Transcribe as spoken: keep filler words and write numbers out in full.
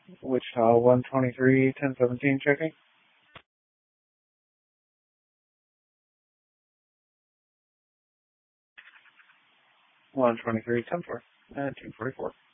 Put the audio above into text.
Wichita one twenty-three, ten seventeen checking. one twenty-three, ten four, and two forty-four.